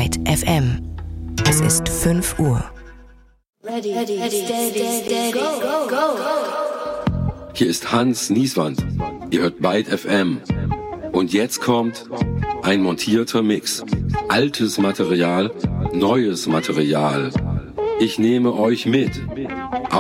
Byte FM. Es ist 5 Uhr. Ready, steady, go. Hier ist Hans Nieswand. Ihr hört Byte FM. Und jetzt kommt ein montierter Mix. Altes Material, neues Material. Ich nehme euch mit